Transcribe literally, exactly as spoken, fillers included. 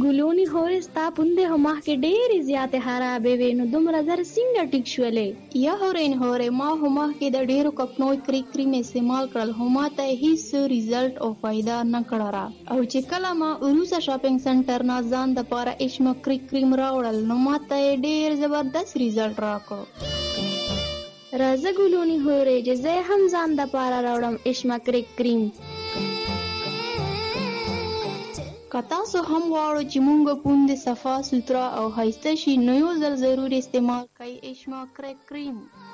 ګلونی هورې ستا پوندې خو مخکې ډېرې زیاتې خرابې وې، نو دومره زر څنګه ټیک شولې؟ یا هورین هورې ما خو مخکې د ډېرو کپنوی کریک کریم استعمال کړل، خو ما ته هیڅ ریزلټ او فایده نه کړه را. او چې کله ما وروسته شاپینګ سنټر نه ځان دپاره اشما کریک کریم راوړل، نو ما ته یې ډېر زبردست ریزلټ راکړ. راځه ګلونی هورې چې زه هم ځان دپاره راوړم اشما کریک کریم. که تاسو هم غواړو چې مونږ پوندې صفا سوتره او ښایسته شي، نو یو ځل ضرور استعمال کړئ اشما کریک کریم.